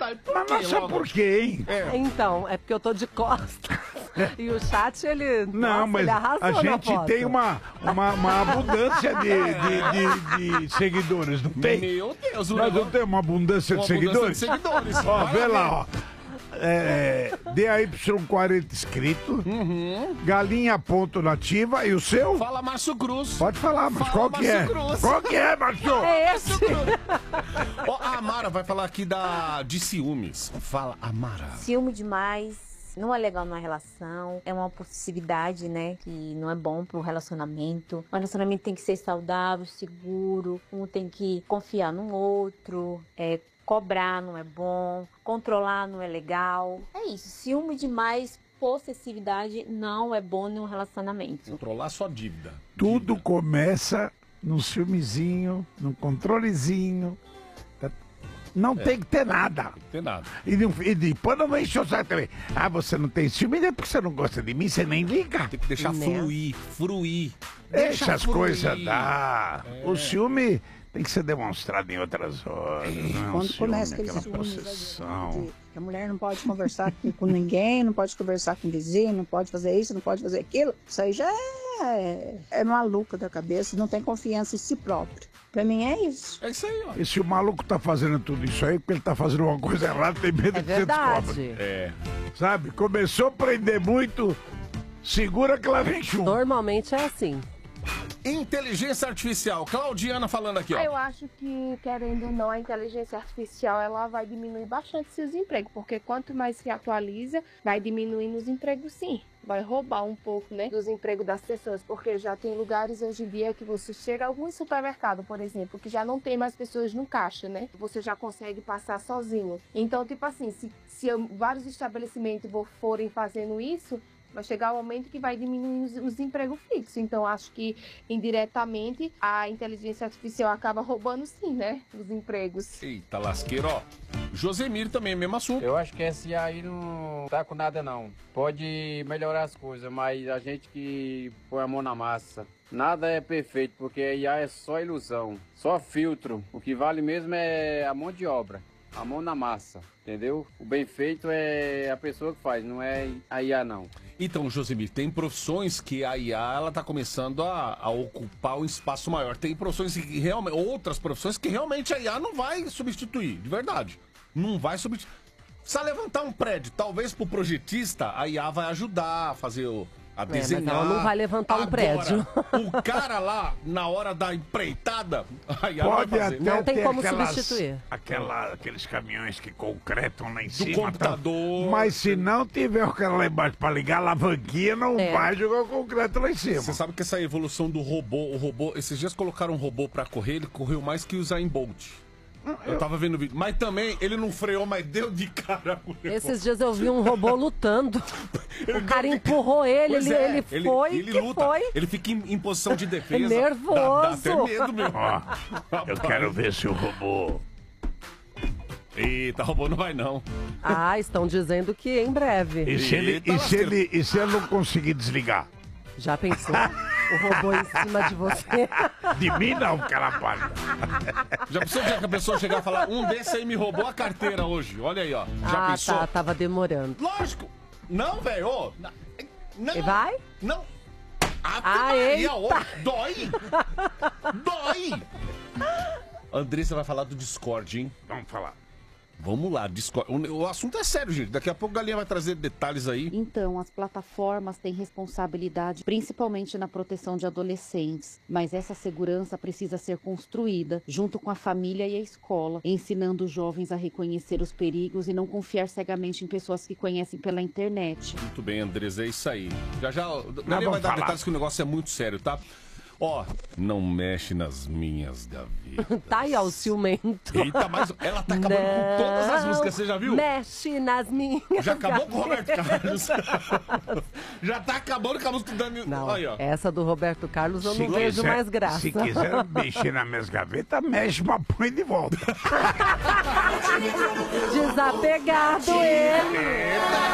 Ai, Mas sabe por quê, hein? Então, é porque eu tô de costas. E o chat, ele. Não, nossa, mas ele arrasou a na gente foto. tem uma abundância de seguidores, não tem? Meu Deus, Nós não temos uma abundância de seguidores? Ó, vê lá, ó. DAY40 inscrito, Galinha Ponto Nativa e o seu? Fala, Márcio Cruz. Pode falar, mas Fala, qual que é? Márcio Cruz. Qual que é, Márcio? É esse. Ó, a Amara vai falar aqui de ciúmes. Fala, Amara. Ciúme demais. Não é legal numa relação, é uma possessividade, né, que não é bom pro relacionamento. O relacionamento tem que ser saudável, seguro, um tem que confiar no outro, cobrar não é bom, controlar não é legal. É isso, ciúme demais, possessividade não é bom num relacionamento. Controlar sua dívida. Tudo começa num ciúmezinho, num controlezinho. Não tem que ter nada. Não tem nada. E depois não vai encher o saco também. Ah, você não tem ciúme, é porque você não gosta de mim, você nem liga. Tem que deixar fruir. Deixa as fluir. coisas dar. O ciúme tem que ser demonstrado em outras horas. Quando começa aquele aquela ciúme, possessão. que a mulher não pode conversar com ninguém, não pode conversar com o vizinho, não pode fazer isso, não pode fazer aquilo, isso aí já é maluca da cabeça, não tem confiança em si próprio. Pra mim é isso. É isso aí, ó. E se o maluco tá fazendo tudo isso aí, porque ele tá fazendo uma coisa errada, tem medo É que você descobre. verdade. Sabe? Começou a prender muito, segura que lá vem chumbo. Normalmente é assim. Inteligência artificial. Claudiana falando aqui, ó. Eu acho que, querendo ou não, a inteligência artificial ela vai diminuir bastante seus empregos, porque quanto mais se atualiza, vai diminuindo os empregos sim. Vai roubar um pouco, né, dos empregos das pessoas, porque já tem lugares hoje em dia que você chega a algum supermercado, por exemplo, que já não tem mais pessoas no caixa, né? Você já consegue passar sozinho. Então, tipo assim, se vários estabelecimentos forem fazendo isso, vai chegar o momento que vai diminuir os empregos fixos. Então, acho que, indiretamente, a inteligência artificial acaba roubando, sim, né? Os empregos. Eita, lasqueiro, ó. Josemir também, mesmo assunto. Eu acho que esse aí não tá com nada, não. Pode melhorar as coisas, mas a gente que põe a mão na massa. Nada é perfeito, porque a IA é só ilusão, só filtro. O que vale mesmo é a mão de obra. A mão na massa, entendeu? O bem feito é a pessoa que faz, não é a IA, não. Então, Josemir, tem profissões que a IA ela tá começando a ocupar um espaço maior. Tem profissões que realmente, outras profissões que realmente a IA não vai substituir, de verdade. Não vai substituir. Precisa levantar um prédio, talvez pro projetista a IA vai ajudar a fazer a desenhar. Mas ela não vai levantar um prédio. O cara lá, na hora da empreitada, a IA Pode vai fazer. até Não tem ter como substituir. Aqueles caminhões que concretam lá em Do cima. computador. Tá? Mas se não tiver o cara lá embaixo pra ligar a alavanquinha, não vai jogar o concreto lá em cima. Você sabe que essa evolução do robô, esses dias colocaram um robô pra correr, ele correu mais que o Usain Bolt. Eu tava vendo o vídeo. Mas também, ele não freou, mas deu de cara com o robô. Esses dias eu vi um robô lutando. O cara empurrou ele, Pois ele foi, ele luta. foi. Ele fica em posição de defesa. Nervoso. Dá até medo, meu. Ó, eu quero ver se o robô... Eita, robô não vai não. Ah, estão dizendo que em breve. E se ele não conseguir desligar? Já pensou? O robô em cima de você. De mim não, cara pálida. Já pensou que a pessoa chegar e falar, um desse aí me roubou a carteira hoje. Olha aí, ó. Já pensou? Tá, tava demorando. Lógico. Não, velho. Ô, não. E vai? Não. Eita. Dói. Dói. Andressa vai falar do Discord, hein? Vamos falar. Vamos lá, Discord. O assunto é sério, gente. Daqui a pouco a Galinha vai trazer detalhes aí. Então, as plataformas têm responsabilidade, principalmente na proteção de adolescentes. Mas essa segurança precisa ser construída junto com a família e a escola, ensinando os jovens a reconhecer os perigos e não confiar cegamente em pessoas que conhecem pela internet. Muito bem, Andressa, é isso aí. Já a Galinha vai dar detalhes que o negócio é muito sério, tá? Ó, não mexe nas minhas gavetas. Tá aí, ó, o ciumento. Eita, mas ela tá acabando com todas as músicas, você já viu? Mexe nas minhas. Já acabou com o Roberto Carlos. Já tá acabando com a música do Dani. Não, aí, ó. essa do Roberto Carlos eu não vejo mais graça. Se quiser mexer nas minhas gavetas, mexe, mas põe de volta. Desapegado ele.